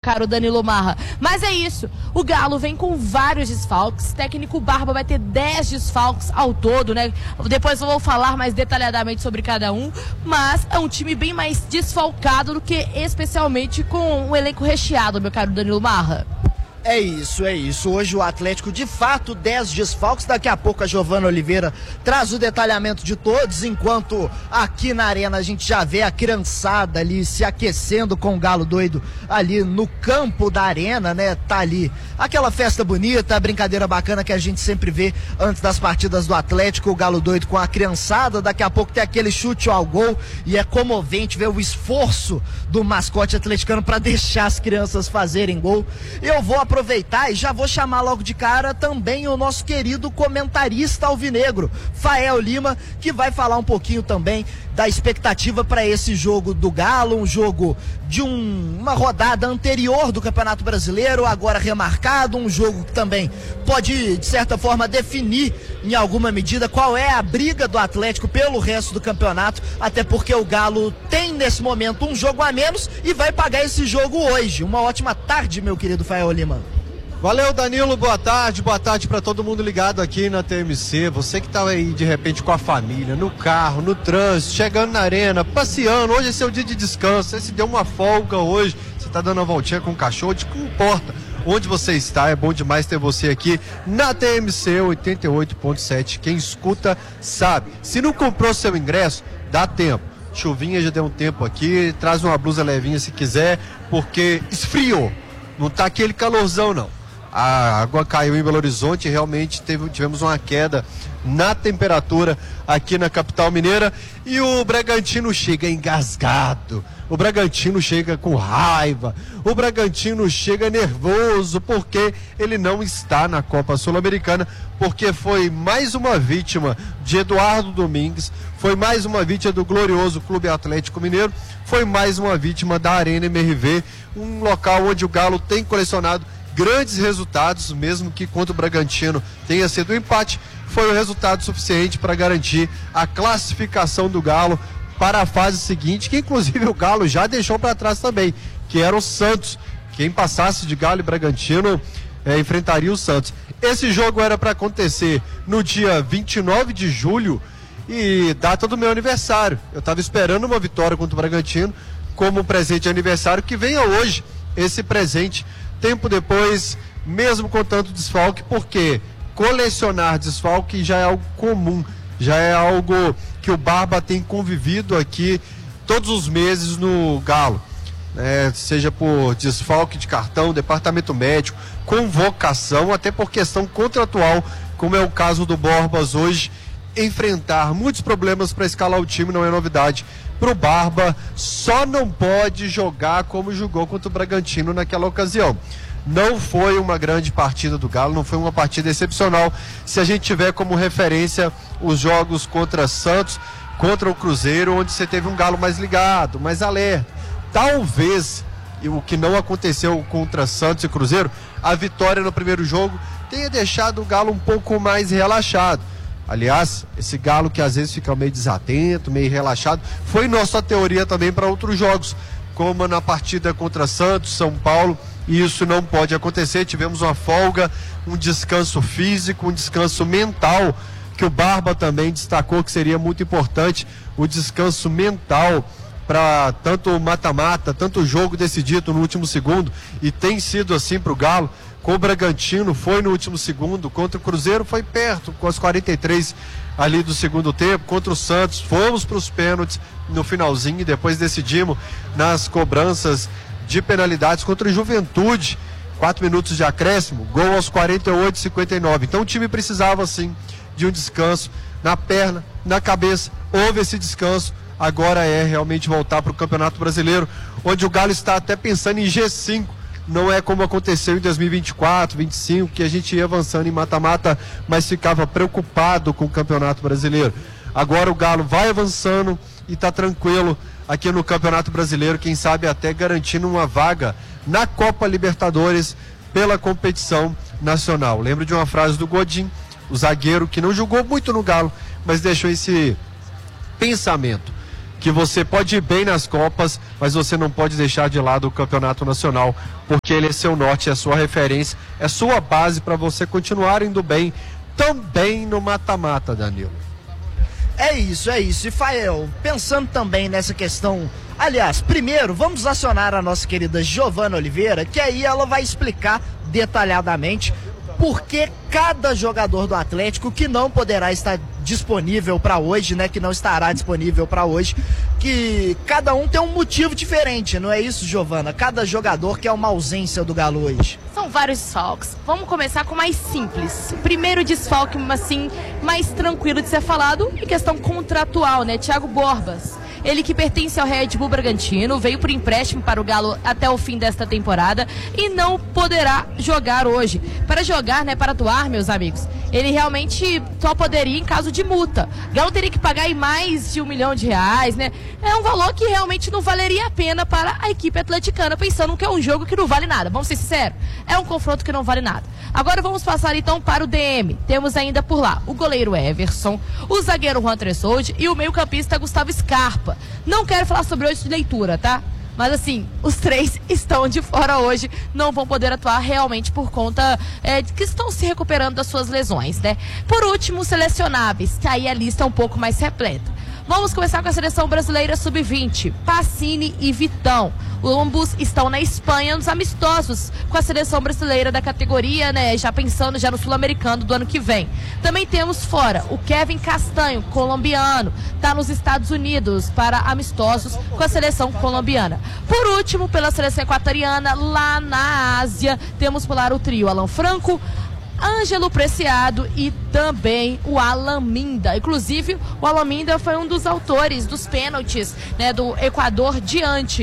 caro Danilo Marra. Mas é isso, o Galo vem com vários desfalques, técnico Barba vai ter 10 desfalques ao todo, né? Depois eu vou falar mais detalhadamente sobre cada um, mas é um time bem mais desfalcado do que especialmente com um elenco recheado, meu caro Danilo Marra. É isso. Hoje o Atlético, de fato, 10 desfalques. Daqui a pouco a Giovana Oliveira traz o detalhamento de todos, enquanto aqui na arena a gente já vê a criançada ali se aquecendo com o Galo Doido ali no campo da arena, né? Tá ali aquela festa bonita, a brincadeira bacana que a gente sempre vê antes das partidas do Atlético, o Galo Doido com a criançada. Daqui a pouco tem aquele chute ao gol e é comovente ver o esforço do mascote atleticano para deixar as crianças fazerem gol. Eu vou aproveitar e já vou chamar logo de cara também o nosso querido comentarista alvinegro, Fael Lima, que vai falar um pouquinho também da expectativa para esse jogo do Galo, um jogo de uma rodada anterior do Campeonato Brasileiro, agora remarcado, um jogo que também pode, de certa forma, definir em alguma medida qual é a briga do Atlético pelo resto do campeonato, até porque o Galo tem nesse momento um jogo a menos e vai pagar esse jogo hoje. Uma ótima tarde, meu querido Fael Lima. Valeu, Danilo, boa tarde para todo mundo ligado aqui na TMC, você que tá aí de repente com a família, no carro, no trânsito, chegando na arena, passeando, hoje é seu dia de descanso, você se deu uma folga hoje, você tá dando uma voltinha com o cachorro, não importa onde você está, é bom demais ter você aqui na TMC 88.7, quem escuta sabe, se não comprou seu ingresso, dá tempo, chuvinha já deu um tempo aqui, traz uma blusa levinha se quiser, porque esfriou, não tá aquele calorzão não. A água caiu em Belo Horizonte e realmente tivemos uma queda na temperatura aqui na capital mineira e o Bragantino chega engasgado, o Bragantino chega com raiva, o Bragantino chega nervoso porque ele não está na Copa Sul-Americana, porque foi mais uma vítima de Eduardo Domingues, foi mais uma vítima do glorioso Clube Atlético Mineiro, foi mais uma vítima da Arena MRV, um local onde o Galo tem colecionado grandes resultados, mesmo que contra o Bragantino tenha sido um empate, foi o resultado suficiente para garantir a classificação do Galo para a fase seguinte, que inclusive o Galo já deixou para trás também, que era o Santos. Quem passasse de Galo e Bragantino enfrentaria o Santos. Esse jogo era para acontecer no dia 29 de julho e data do meu aniversário. Eu estava esperando uma vitória contra o Bragantino como presente de aniversário, que venha hoje esse presente tempo depois, mesmo com tanto desfalque, porque colecionar desfalque já é algo comum, já é algo que o Barba tem convivido aqui todos os meses no Galo, seja por desfalque de cartão, departamento médico, convocação, até por questão contratual, como é o caso do Borbas hoje. Enfrentar muitos problemas para escalar o time não é novidade para o Barba, só não pode jogar como jogou contra o Bragantino naquela ocasião. Não foi uma grande partida do Galo, não foi uma partida excepcional. Se a gente tiver como referência os jogos contra Santos, contra o Cruzeiro, onde você teve um Galo mais ligado, mais alerta. Talvez, o que não aconteceu contra Santos e Cruzeiro, a vitória no primeiro jogo tenha deixado o Galo um pouco mais relaxado. Aliás, esse Galo que às vezes fica meio desatento, meio relaxado, foi nossa teoria também para outros jogos, como na partida contra Santos, São Paulo, e isso não pode acontecer. Tivemos uma folga, um descanso físico, um descanso mental, que o Barba também destacou que seria muito importante, o descanso mental para tanto o mata-mata, tanto o jogo decidido no último segundo, e tem sido assim para o Galo. Com o Bragantino foi no último segundo, contra o Cruzeiro foi perto, com as 43 ali do segundo tempo, contra o Santos fomos para os pênaltis no finalzinho e depois decidimos nas cobranças de penalidades contra o Juventude, 4 minutos de acréscimo, gol aos 48 e 59, então o time precisava sim de um descanso na perna, na cabeça, houve esse descanso, agora é realmente voltar para o Campeonato Brasileiro, onde o Galo está até pensando em G5, não é como aconteceu em 2024, 2025, que a gente ia avançando em mata-mata, mas ficava preocupado com o Campeonato Brasileiro. Agora o Galo vai avançando e está tranquilo aqui no Campeonato Brasileiro, quem sabe até garantindo uma vaga na Copa Libertadores pela competição nacional. Lembro de uma frase do Godin, o zagueiro que não jogou muito no Galo, mas deixou esse pensamento. que você pode ir bem nas Copas, mas você não pode deixar de lado o Campeonato Nacional, porque ele é seu norte, é sua referência, é sua base para você continuar indo bem também no mata-mata, Danilo. É isso. E Fael, pensando também nessa questão, aliás, primeiro vamos acionar a nossa querida Giovana Oliveira, que aí ela vai explicar detalhadamente por que cada jogador do Atlético que não poderá estar disponível para hoje, né, que não estará disponível para hoje, que cada um tem um motivo diferente, não é isso, Giovana? Cada jogador quer uma ausência do Galo hoje. São vários desfalques. Vamos começar com o mais simples. Primeiro desfalque, assim, mais tranquilo de ser falado, em questão contratual, né? Thiago Borbas. Ele que pertence ao Red Bull Bragantino, veio por empréstimo para o Galo até o fim desta temporada e não poderá jogar hoje. Para jogar, né, para atuar, meus amigos, ele realmente só poderia em caso de multa. O Galo teria que pagar aí mais de R$1 milhão, né? É um valor que realmente não valeria a pena para a equipe atleticana, pensando que é um jogo que não vale nada. Vamos ser sinceros, é um confronto que não vale nada. Agora vamos passar então para o DM. Temos ainda por lá o goleiro Everson, o zagueiro Juan Tressoldi e o meio-campista Gustavo Scarpa. Não quero falar sobre hoje de leitura, tá? Mas assim, os três estão de fora hoje, não vão poder atuar realmente por conta de que estão se recuperando das suas lesões, né? Por último, selecionáveis, que aí a lista é um pouco mais repleta. Vamos começar com a seleção brasileira sub-20, Pacini e Vitão. Ambos estão na Espanha nos amistosos com a seleção brasileira da categoria, né? Já pensando já no sul-americano do ano que vem. Também temos fora o Kevin Castanho, colombiano, está nos Estados Unidos para amistosos com a seleção colombiana. Por último, pela seleção equatoriana, lá na Ásia, temos por lá o trio Alan Franco, Ângelo Preciado e também o Alan Minda. Inclusive, o Alan Minda foi um dos autores dos pênaltis, né, do Equador diante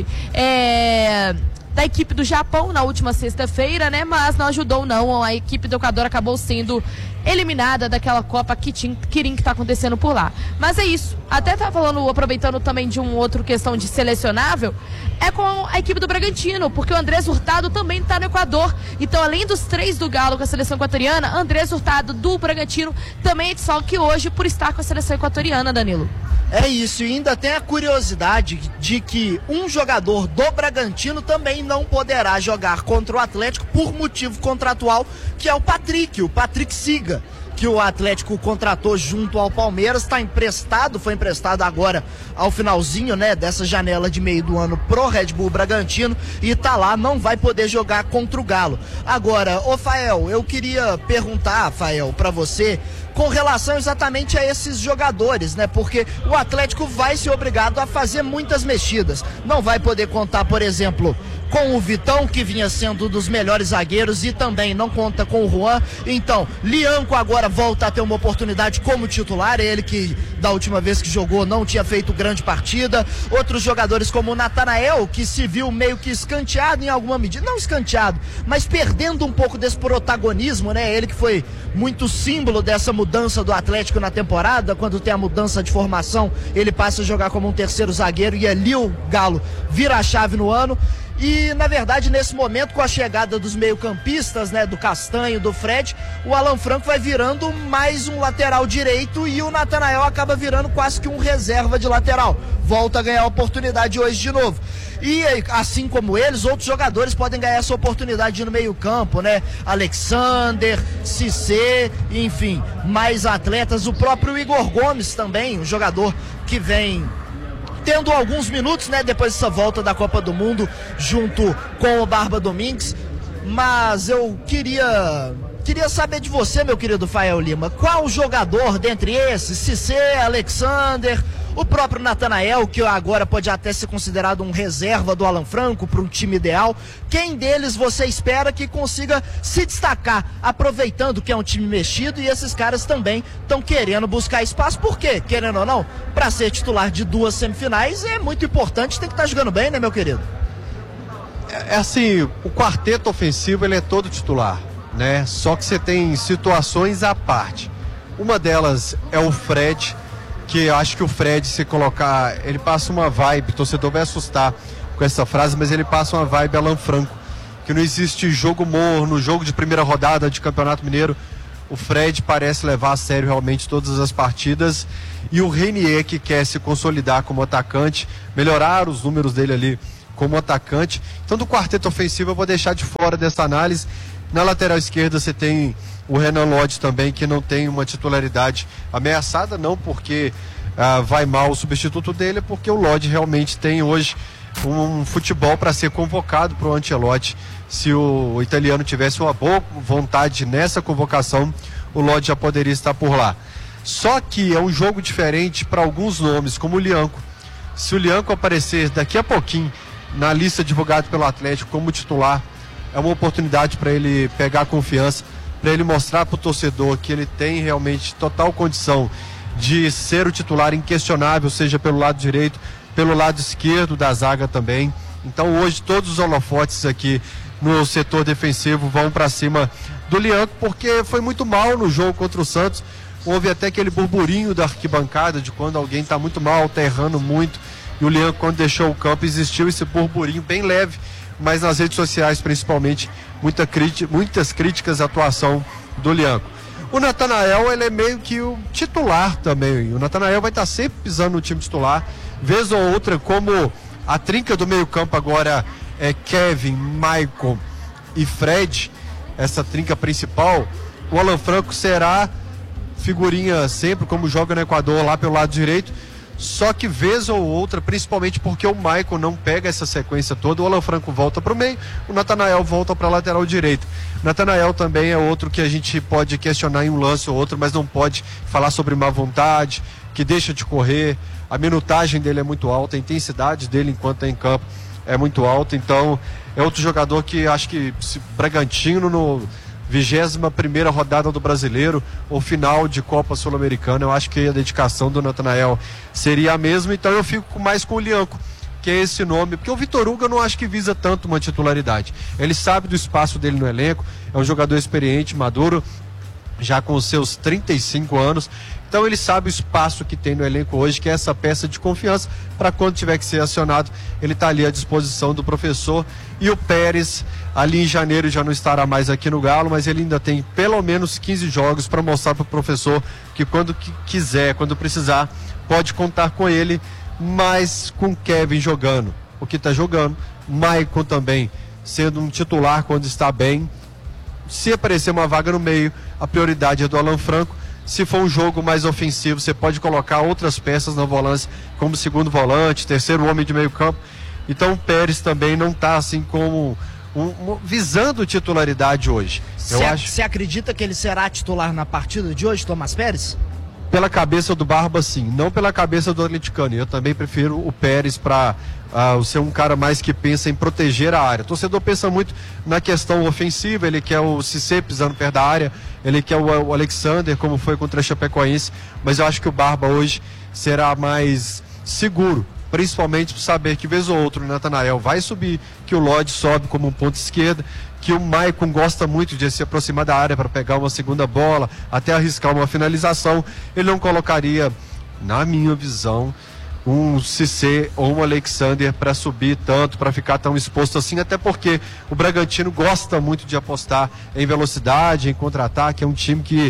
da equipe do Japão na última sexta-feira, né? Mas não ajudou, não. A equipe do Equador acabou sendo eliminada daquela Copa Quirim que está acontecendo por lá. Mas é isso. Até tá falando, aproveitando também de uma outra questão de selecionável, é com a equipe do Bragantino, porque o Andrés Hurtado também está no Equador. Então, além dos três do Galo com a seleção equatoriana, Andrés Hurtado do Bragantino também é desfalque hoje por estar com a seleção equatoriana, Danilo. É isso, e ainda tem a curiosidade de que um jogador do Bragantino também não poderá jogar contra o Atlético por motivo contratual, que é o Patrick Siga, que o Atlético contratou junto ao Palmeiras, foi emprestado agora ao finalzinho, né, dessa janela de meio do ano pro Red Bull Bragantino e tá lá, não vai poder jogar contra o Galo. Agora, ô Fael, eu queria perguntar, Fael, pra você, com relação exatamente a esses jogadores, né? Porque o Atlético vai ser obrigado a fazer muitas mexidas. Não vai poder contar, por exemplo, com o Vitão, que vinha sendo um dos melhores zagueiros, e também não conta com o Juan. Então, Lianco agora volta a ter uma oportunidade como titular, ele que da última vez que jogou não tinha feito grande partida. Outros jogadores como o Natanael, que se viu meio que escanteado em alguma medida, não escanteado, mas perdendo um pouco desse protagonismo, né? Ele que foi muito símbolo dessa mudança do Atlético na temporada, quando tem a mudança de formação, ele passa a jogar como um terceiro zagueiro e ali o Galo vira a chave no ano. E, na verdade, nesse momento, com a chegada dos meio-campistas, né, do Castanho, do Fred, o Alan Franco vai virando mais um lateral direito e o Natanael acaba virando quase que um reserva de lateral. Volta a ganhar a oportunidade hoje de novo. E, assim como eles, outros jogadores podem ganhar essa oportunidade no meio-campo, né? Alexander, Cissé, enfim, mais atletas. O próprio Igor Gomes também, um jogador que vem tendo alguns minutos, né, depois dessa volta da Copa do Mundo junto com o Barba Domingues. Mas eu queria saber de você, meu querido Fael Lima, qual jogador dentre esses, Cissé, Alexander, o próprio Natanael, que agora pode até ser considerado um reserva do Alan Franco para um time ideal, quem deles você espera que consiga se destacar, aproveitando que é um time mexido e esses caras também estão querendo buscar espaço, por quê? Querendo ou não, para ser titular de 2 semifinais é muito importante, tem que estar jogando bem, né, meu querido? É assim, o quarteto ofensivo ele é todo titular, né? Só que você tem situações à parte. Uma delas é o Fred, que eu acho que o Fred, se colocar, ele passa uma vibe, o torcedor vai assustar com essa frase, mas ele passa uma vibe Alan Franco, que não existe jogo morno, jogo de primeira rodada de Campeonato Mineiro. O Fred parece levar a sério realmente todas as partidas. E o Renier, que quer se consolidar como atacante, melhorar os números dele ali como atacante. Então, do quarteto ofensivo eu vou deixar de fora dessa análise. Na lateral esquerda você tem o Renan Lodge também, que não tem uma titularidade ameaçada, não porque vai mal o substituto dele, é porque o Lodge realmente tem hoje um futebol para ser convocado para o Ancelotti. Se o italiano tivesse uma boa vontade nessa convocação, o Lodge já poderia estar por lá. Só que é um jogo diferente para alguns nomes, como o Lianco. Se o Lianco aparecer daqui a pouquinho na lista divulgada pelo Atlético como titular, é uma oportunidade para ele pegar confiança, para ele mostrar para o torcedor que ele tem realmente total condição de ser o titular inquestionável, seja pelo lado direito, pelo lado esquerdo da zaga também. Então hoje todos os holofotes aqui no setor defensivo vão para cima do Lianco, porque foi muito mal no jogo contra o Santos. Houve até aquele burburinho da arquibancada de quando alguém está muito mal, está errando muito, e o Lianco, quando deixou o campo, existiu esse burburinho bem leve, mas nas redes sociais principalmente muitas críticas à atuação do Lianco. O Natanael, ele é meio que o titular também. O Natanael vai estar sempre pisando no time titular, vez ou outra, como a trinca do meio campo agora é Kevin, Maicon e Fred, essa trinca principal. O Alan Franco será figurinha sempre, como joga no Equador lá pelo lado direito, só que vez ou outra, principalmente porque o Maicon não pega essa sequência toda, o Alan Franco volta para o meio, o Natanael volta para a lateral direita. Natanael também é outro que a gente pode questionar em um lance ou outro, mas não pode falar sobre má vontade, que deixa de correr, a minutagem dele é muito alta, a intensidade dele enquanto está em campo é muito alta, então é outro jogador que acho que se Bragantino no 21ª rodada do Brasileiro, ou final de Copa Sul-Americana, eu acho que a dedicação do Natanael seria a mesma, então eu fico mais com o Lianco, que é esse nome, porque o Vitor Hugo eu não acho que visa tanto uma titularidade, ele sabe do espaço dele no elenco, é um jogador experiente, maduro, já com os seus 35 anos, então ele sabe o espaço que tem no elenco hoje, que é essa peça de confiança, para quando tiver que ser acionado, ele está ali à disposição do professor. E o Pérez, ali em janeiro, já não estará mais aqui no Galo, mas ele ainda tem pelo menos 15 jogos para mostrar para o professor que quando quiser, quando precisar, pode contar com ele, mas com Kevin jogando o que está jogando, Maicon também sendo um titular quando está bem. Se aparecer uma vaga no meio, a prioridade é do Alan Franco. Se for um jogo mais ofensivo, você pode colocar outras peças na volância, como segundo volante, terceiro homem de meio campo. Então o Pérez também não está assim como visando titularidade hoje. Você acredita que ele será titular na partida de hoje, Tomás Pérez? Pela cabeça do Barba, sim. Não pela cabeça do atleticano. Eu também prefiro o Pérez para ser um cara mais que pensa em proteger a área. O torcedor pensa muito na questão ofensiva, ele quer o Cissé pisando perto da área, ele quer o Alexander, como foi contra a Chapecoense, mas eu acho que o Barba hoje será mais seguro, principalmente por saber que vez ou outra o Natanael vai subir, que o Lodge sobe como um ponto esquerda, que o Maicon gosta muito de se aproximar da área para pegar uma segunda bola, até arriscar uma finalização. Ele não colocaria, na minha visão, um Cissé ou um Alexander para subir tanto, para ficar tão exposto assim, até porque o Bragantino gosta muito de apostar em velocidade, em contra-ataque, é um time que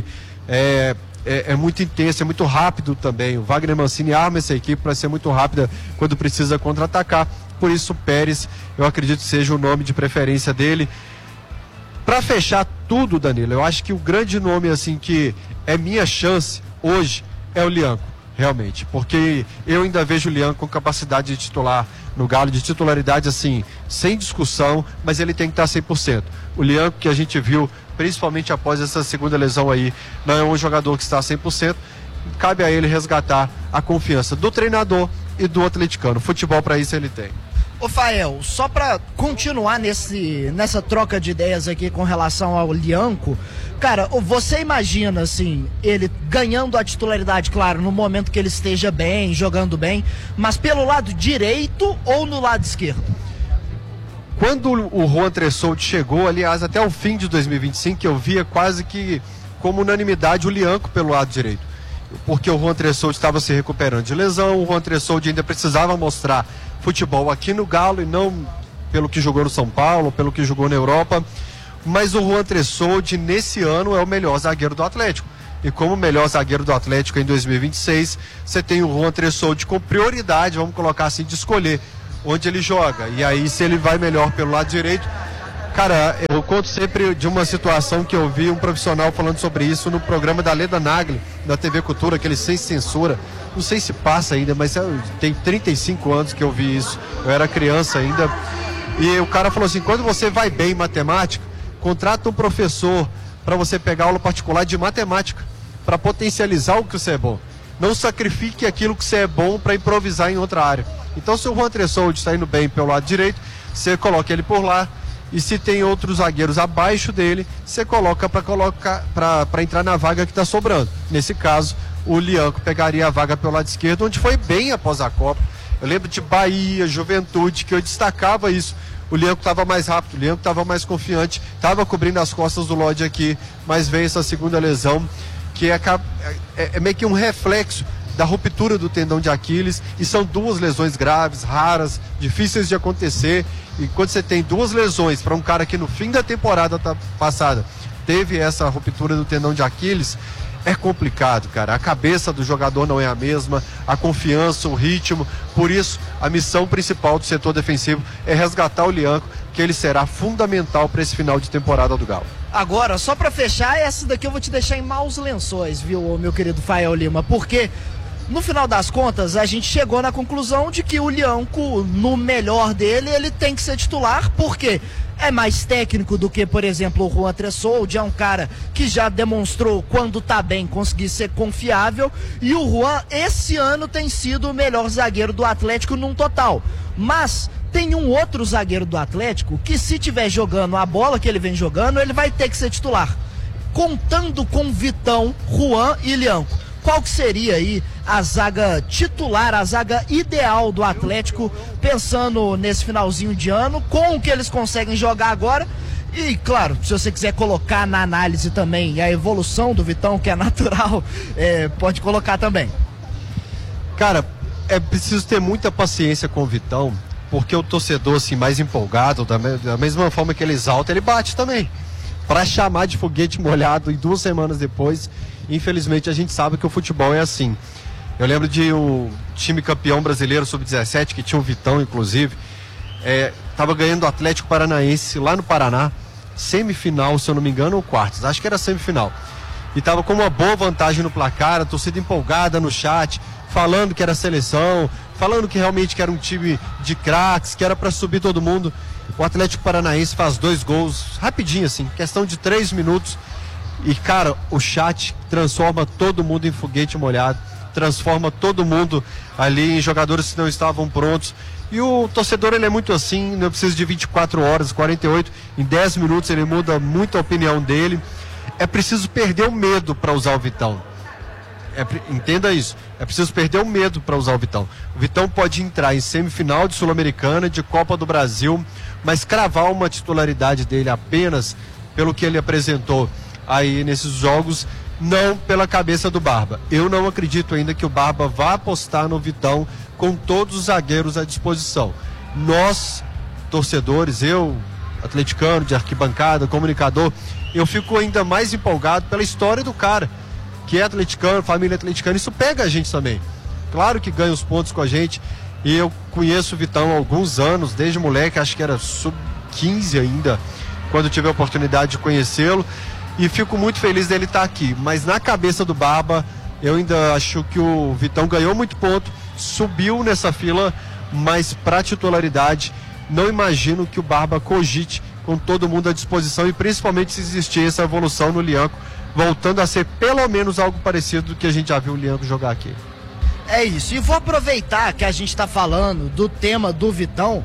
é muito intenso, é muito rápido também. O Wagner Mancini arma essa equipe para ser muito rápida quando precisa contra-atacar, por isso o Pérez, eu acredito que seja o nome de preferência dele. Para fechar tudo, Danilo, eu acho que o grande nome assim que é minha chance hoje é o Lianco, realmente, porque eu ainda vejo o Lianco com capacidade de titular no Galo, de titularidade assim, sem discussão, mas ele tem que estar 100%. O Lianco que a gente viu, principalmente após essa segunda lesão aí, não é um jogador que está 100%, cabe a ele resgatar a confiança do treinador e do atleticano. Futebol para isso ele tem. Ô Fael, só para continuar nessa troca de ideias aqui com relação ao Lianco, cara, você imagina assim, ele ganhando a titularidade, claro, no momento que ele esteja bem, jogando bem, mas pelo lado direito ou no lado esquerdo? Quando o Juan Tressoldi chegou, aliás, até o fim de 2025, eu via quase que como unanimidade o Lianco pelo lado direito, porque o Juan Tressoldi estava se recuperando de lesão, o Juan Tressoldi ainda precisava mostrar futebol aqui no Galo e não pelo que jogou no São Paulo, pelo que jogou na Europa. mas o Juan Tressoldi nesse ano é o melhor zagueiro do Atlético. E como melhor zagueiro do Atlético em 2026, você tem o Juan Tressoldi com prioridade, vamos colocar assim, de escolher onde ele joga. E aí, se ele vai melhor pelo lado direito... Cara, eu conto sempre de uma situação que eu vi um profissional falando sobre isso no programa da Leda Nagli, da TV Cultura, aquele Sem Censura. Não sei se passa ainda, mas tem 35 anos que eu vi isso. Eu era criança ainda. E o cara falou assim, quando você vai bem em matemática, contrata um professor para você pegar aula particular de matemática, para potencializar o que você é bom. Não sacrifique aquilo que você é bom para improvisar em outra área. Então, se o Juan Tressoldi está indo bem pelo lado direito, você coloca ele por lá. E se tem outros zagueiros abaixo dele, você coloca para entrar na vaga que está sobrando. Nesse caso, o Lianco pegaria a vaga pelo lado esquerdo, onde foi bem após a Copa. Eu lembro de Bahia, Juventude, que eu destacava isso. O Lianco estava mais rápido, o Lianco estava mais confiante, estava cobrindo as costas do Lodi aqui, mas veio essa segunda lesão, que é meio que um reflexo da ruptura do tendão de Aquiles, e são duas lesões graves, raras, difíceis de acontecer. E quando você tem duas lesões para um cara que no fim da temporada passada teve essa ruptura do tendão de Aquiles, é complicado, cara. A cabeça do jogador não é a mesma, a confiança, o ritmo. Por isso, a missão principal do setor defensivo é resgatar o Lianco, que ele será fundamental para esse final de temporada do Galo. Agora, só para fechar, essa daqui eu vou te deixar em maus lençóis, viu, meu querido Fael Lima, porque... no final das contas, a gente chegou na conclusão de que o Lianco, no melhor dele, ele tem que ser titular, porque é mais técnico do que, por exemplo, o Juan Tressoldi, é um cara que já demonstrou, quando tá bem, conseguir ser confiável, e o Juan, esse ano, tem sido o melhor zagueiro do Atlético num total. Mas tem um outro zagueiro do Atlético que, se tiver jogando a bola que ele vem jogando, ele vai ter que ser titular. Contando com Vitão, Juan e Lianco, qual que seria aí a zaga titular, a zaga ideal do Atlético, pensando nesse finalzinho de ano, com o que eles conseguem jogar agora? E, claro, se você quiser colocar na análise também a evolução do Vitão, que é natural, pode colocar também. Cara, é preciso ter muita paciência com o Vitão, porque o torcedor, assim, mais empolgado, da mesma forma que ele exalta, ele bate também. Para chamar de foguete molhado, e 2 semanas depois, infelizmente, a gente sabe que o futebol é assim. Eu lembro de um time campeão brasileiro sub-17, que tinha o Vitão, inclusive, estava ganhando o Atlético Paranaense lá no Paraná, semifinal, se eu não me engano, ou quartos, acho que era semifinal. E estava com uma boa vantagem no placar, a torcida empolgada no chat, falando que era seleção, falando que realmente que era um time de craques, que era para subir todo mundo. O Atlético Paranaense faz 2 gols, rapidinho assim, questão de 3 minutos. E, cara, o chat transforma todo mundo em foguete molhado, transforma todo mundo ali em jogadores que não estavam prontos. E o torcedor, ele é muito assim, não precisa de 24 horas, 48, em 10 minutos ele muda muito a opinião dele. É preciso perder o medo para usar o Vitão. Entenda isso, é preciso perder o medo para usar o Vitão. O Vitão pode entrar em semifinal de Sul-Americana, de Copa do Brasil, mas cravar uma titularidade dele apenas pelo que ele apresentou aí nesses jogos, não pela cabeça do Barba. Eu não acredito ainda que o Barba vá apostar no Vitão com todos os zagueiros à disposição. Nós, torcedores, eu, atleticano, de arquibancada, comunicador, eu fico ainda mais empolgado pela história do cara, que é atleticano, família atleticana. Isso pega a gente também. Claro que ganha os pontos com a gente. E eu conheço o Vitão há alguns anos, desde moleque, acho que era sub-15 ainda, quando tive a oportunidade de conhecê-lo. E fico muito feliz dele estar aqui. Mas na cabeça do Barba, eu ainda acho que o Vitão ganhou muito ponto, subiu nessa fila, mas para titularidade, não imagino que o Barba cogite com todo mundo à disposição, e principalmente se existir essa evolução no Lianco, voltando a ser pelo menos algo parecido do que a gente já viu o Lianco jogar aqui. É isso, e vou aproveitar que a gente está falando do tema do Vitão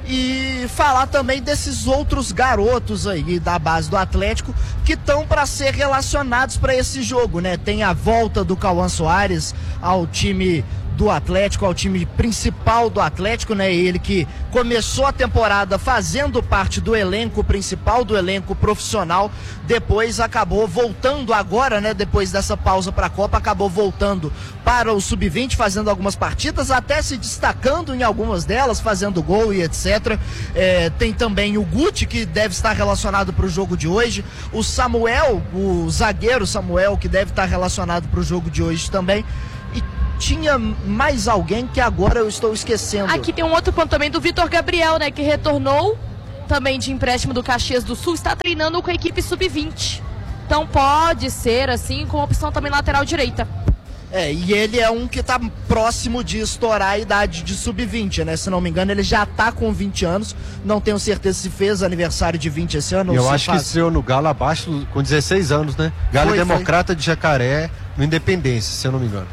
e falar também desses outros garotos aí da base do Atlético que estão para ser relacionados para esse jogo, né? Tem a volta do Cauã Soares ao time do Atlético, ao time principal do Atlético, né? Ele que começou a temporada fazendo parte do elenco principal, do elenco profissional, depois acabou voltando agora, né? Depois dessa pausa para a Copa, acabou voltando para o Sub-20, fazendo algumas partidas, até se destacando em algumas delas, fazendo gol e etc. Tem também o Guti, que deve estar relacionado para o jogo de hoje, o Samuel, o zagueiro Samuel, que deve estar relacionado para o jogo de hoje também. Tinha mais alguém que agora eu estou esquecendo. Aqui tem um outro ponto também do Vitor Gabriel, né? Que retornou também de empréstimo do Caxias do Sul, está treinando com a equipe Sub-20. Então pode ser, assim, com opção também lateral direita. E ele é um que está próximo de estourar a idade de Sub-20, né? Se não me engano, ele já está com 20 anos. Não tenho certeza se fez aniversário de 20 esse ano. Eu acho que estreou no Galo abaixo com 16 anos, né? Galo Democrata de Jacaré, no Independência, se eu não me engano.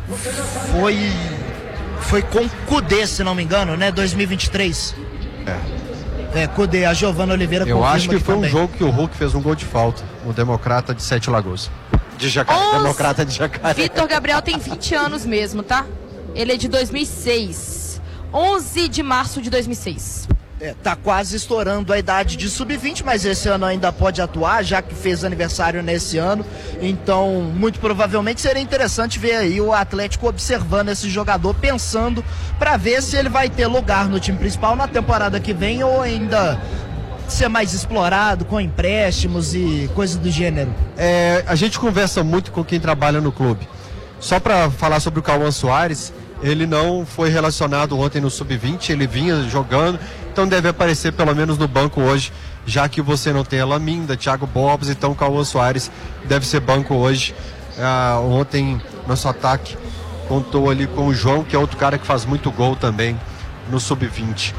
Foi com Cudê, se não me engano, né? 2023. Cudê, a Giovana Oliveira confirma. Eu acho que foi também. Um jogo que o Hulk fez um gol de falta, o Democrata de Sete Lagoas. De Jacaré, Democrata de Jacaré. Vitor Gabriel tem 20 anos mesmo, tá? Ele é de 2006. 11 de março de 2006. Tá quase estourando a idade de Sub-20, mas esse ano ainda pode atuar, já que fez aniversário nesse ano. Então, muito provavelmente seria interessante ver aí o Atlético observando esse jogador, pensando para ver se ele vai ter lugar no time principal na temporada que vem ou ainda ser mais explorado com empréstimos e coisas do gênero. A gente conversa muito com quem trabalha no clube. Só para falar sobre o Cauã Soares, ele não foi relacionado ontem no Sub-20, ele vinha jogando, então deve aparecer pelo menos no banco hoje, já que você não tem a Laminda, Thiago Borges, então o Cauã Soares deve ser banco hoje. Ontem nosso ataque contou ali com o João, que é outro cara que faz muito gol também no Sub-20.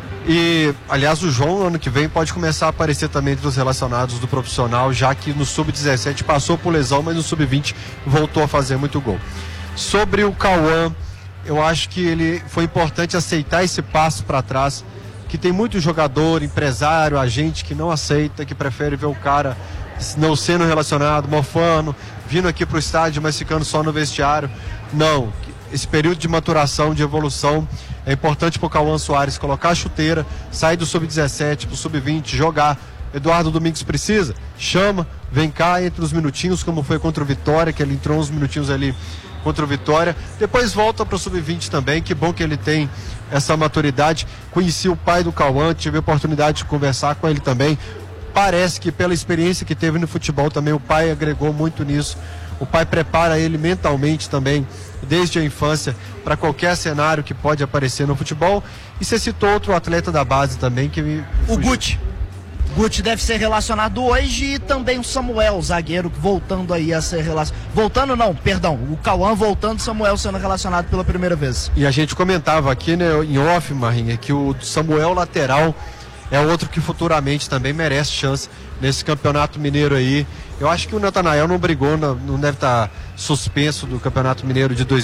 E, aliás, o João, ano que vem, pode começar a aparecer também entre os relacionados do profissional, já que no Sub-17 passou por lesão, mas no Sub-20 voltou a fazer muito gol. Sobre o Cauã, eu acho que ele foi importante aceitar esse passo para trás, que tem muito jogador, empresário, agente que não aceita, que prefere ver o cara não sendo relacionado, mofando, vindo aqui para o estádio, mas ficando só no vestiário. Não, esse período de maturação, de evolução, é importante para o Cauã Soares colocar a chuteira, sair do Sub-17 para o Sub-20, jogar. Eduardo Domingues precisa, chama, vem cá, entre os minutinhos, como foi contra o Vitória, que ele entrou uns minutinhos ali contra o Vitória, depois volta para o Sub-20 também. Que bom que ele tem essa maturidade. Conheci o pai do Cauã, tive a oportunidade de conversar com ele também. Parece que pela experiência que teve no futebol também, o pai agregou muito nisso. O pai prepara ele mentalmente também, desde a infância, para qualquer cenário que pode aparecer no futebol. E você citou outro atleta da base também, que me fugiu. O Guti. Guti deve ser relacionado hoje, e também o Samuel, zagueiro, voltando aí a ser relacionado. Voltando não, perdão, o Cauã voltando, Samuel sendo relacionado pela primeira vez. E a gente comentava aqui, né, em off, Marinha, que o Samuel lateral é outro que futuramente também merece chance nesse Campeonato Mineiro aí. Eu acho que o Natanael não brigou, não deve estar suspenso do Campeonato Mineiro de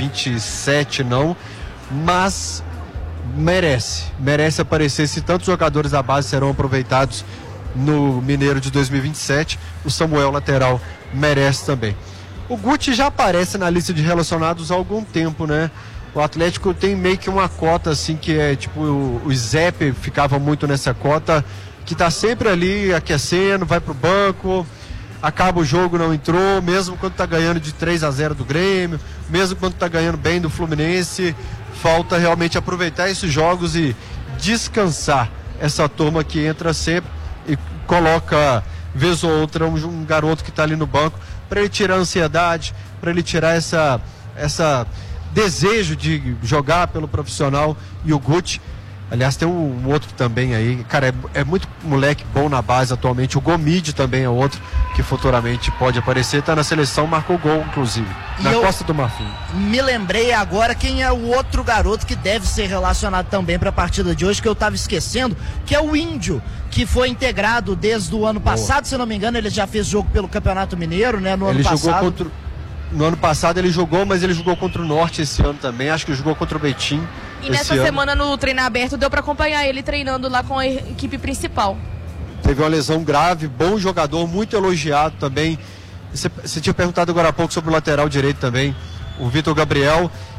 2027 não, mas merece aparecer. Se tantos jogadores da base serão aproveitados no Mineiro de 2027, o Samuel lateral merece também. O Guti já aparece na lista de relacionados há algum tempo, né? O Atlético tem meio que uma cota assim, que é tipo, o Zep ficava muito nessa cota, que tá sempre ali aquecendo, vai pro banco, acaba o jogo, não entrou, mesmo quando tá ganhando de 3-0 do Grêmio, mesmo quando tá ganhando bem do Fluminense. Falta realmente aproveitar esses jogos e descansar essa turma que entra sempre e coloca, vez ou outra, um garoto que está ali no banco, para ele tirar a ansiedade, para ele tirar essa desejo de jogar pelo profissional. E o Guti, aliás, tem um outro também aí, cara, é muito moleque bom na base atualmente. O Gomide também é outro que futuramente pode aparecer, tá na seleção, marcou gol inclusive, na Costa do Marfim. Me lembrei agora quem é o outro garoto que deve ser relacionado também para a partida de hoje, que eu tava esquecendo, que é o Índio, que foi integrado desde o ano passado. Se não me engano, ele já fez jogo pelo Campeonato Mineiro, né, no ano passado. No ano passado ele jogou, mas ele jogou contra o Norte esse ano também, acho que jogou contra o Betim. E nessa semana no treino aberto deu para acompanhar ele treinando lá com a equipe principal. Teve uma lesão grave, bom jogador, muito elogiado também. Você tinha perguntado agora há pouco sobre o lateral direito também, o Vitor Gabriel.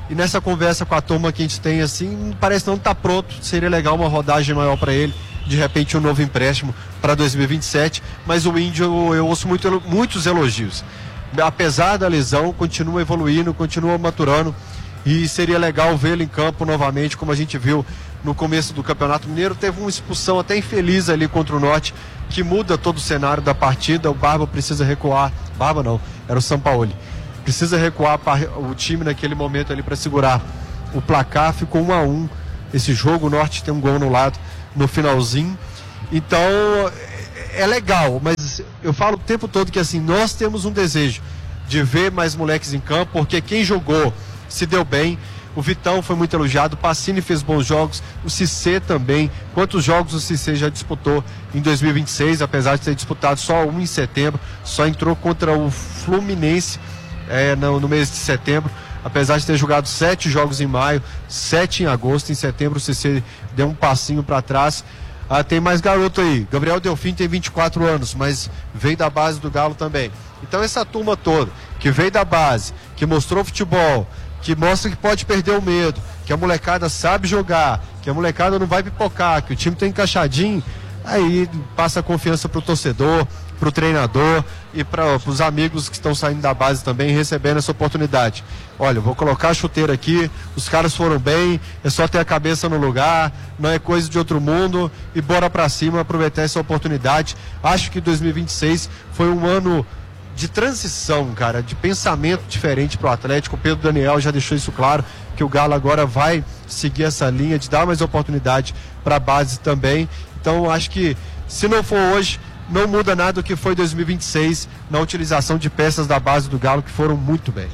E nessa conversa com a turma que a gente tem, assim, parece não estar pronto. Seria legal uma rodagem maior para ele, de repente um novo empréstimo para 2027. Mas o Índio, eu ouço muitos elogios. Apesar da lesão, continua evoluindo, continua maturando. E seria legal vê-lo em campo novamente, como a gente viu no começo do Campeonato Mineiro. Teve uma expulsão até infeliz ali contra o Norte, que muda todo o cenário da partida. O Barba precisa recuar. Barba não, era o Sampaoli. Precisa recuar o time naquele momento ali para segurar o placar. Ficou 1-1 esse jogo. O Norte tem um gol anulado no finalzinho. Então é legal, mas eu falo o tempo todo que assim, nós temos um desejo de ver mais moleques em campo, porque quem jogou se deu bem. O Vitão foi muito elogiado, o Pacini fez bons jogos, o Cissé também. Quantos jogos o Cissé já disputou em 2026, apesar de ter disputado só um em setembro, só entrou contra o Fluminense no mês de setembro, apesar de ter jogado 7 jogos em maio, 7 em agosto. Em setembro o Cissé deu um passinho para trás. Tem mais garoto aí, Gabriel Delfim tem 24 anos, mas veio da base do Galo também. Então essa turma toda, que veio da base, que mostrou futebol, que mostra que pode perder o medo, que a molecada sabe jogar, que a molecada não vai pipocar, que o time tá encaixadinho, aí passa a confiança pro torcedor, pro treinador e para os amigos que estão saindo da base também, recebendo essa oportunidade. Olha, eu vou colocar a chuteira aqui, os caras foram bem, é só ter a cabeça no lugar, não é coisa de outro mundo, e bora pra cima, aproveitar essa oportunidade. Acho que 2026 foi um ano de transição, cara, de pensamento diferente pro Atlético. O Pedro Daniel já deixou isso claro, que o Galo agora vai seguir essa linha de dar mais oportunidade para a base também. Então acho que se não for hoje, não muda nada do que foi 2026 na utilização de peças da base do Galo, que foram muito bem.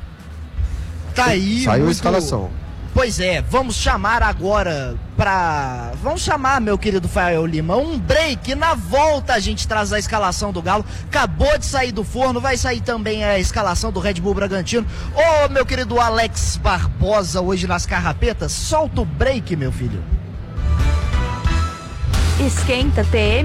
Tá aí. Saiu a escalação. Pois é, vamos chamar agora vamos chamar, meu querido Fael Lima, um break. Na volta a gente traz a escalação do Galo. Acabou de sair do forno, vai sair também a escalação do Red Bull Bragantino. Ô, meu querido Alex Barbosa, hoje nas carrapetas, solta o break, meu filho. Esquenta TM.